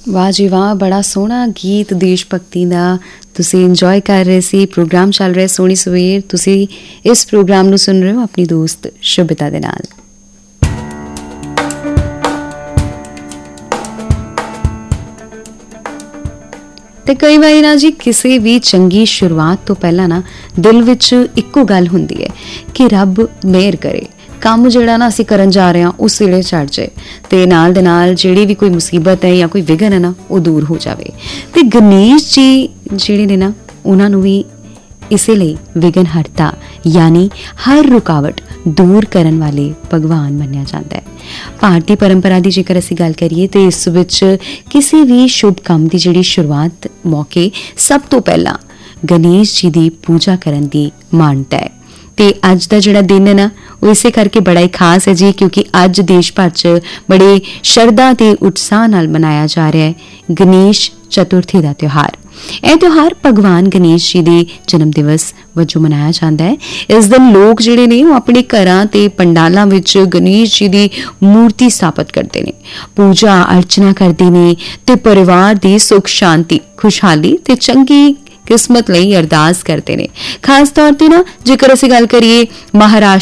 वाह जी वाह, बड़ा सोहना गीत देश भगती का तुसी इंजॉय कर रहे सी। प्रोग्राम चल रहा सोहनी सवेर, तुसी इस प्रोग्राम नू सुन रहे हो अपनी दोस्त शुभिता दे नाल। ते कई बारी ना जी किसी भी चंगी शुरुआत तो पहला ना दिल विच इक्को गल हुंदी है कि रब मेहर करे, काम जिहड़ा ना असीं करन जा रहे हां उस सिरे चढ़ जाए ते नाल दे नाल जिहड़ी भी कोई मुसीबत है या कोई विघन है ना वो दूर हो जावे। ते गणेश जी जिहड़े ने ना उन्हां नूं भी इसे लिए विघन हरता यानी हर रुकावट दूर करन वाले भगवान मन्निया जाता है। भारतीय परंपरा की जेकर असीं गल करिए तो इस विच किसी भी शुभ काम की जिहड़ी शुरुआत मौके सब तो पहला गणेश जी की पूजा करन दी मानता है। ते अज दा जिहड़ा दिन है ना वो इसे करके बड़ा ही खास है जी, क्योंकि अज देश भर च बड़े श्रद्धा ते उत्साह नाल मनाया जा रहा है गणेश चतुर्थी का त्यौहार। यह त्यौहार भगवान गणेश जी के जन्म दिवस वजों मनाया जाता है। इस दिन लोग जिहड़े ने वो अपने घरां ते पंडालां विच गणेश जी की मूर्ति स्थापित करते हैं, पूजा अर्चना करते हैं ते परिवार की सुख शांति खुशहाली ते चंगी किस्मत लई अरदास करते हैं। खास तौर पर ना जेकर असीं गल करिए महाराष्ट्र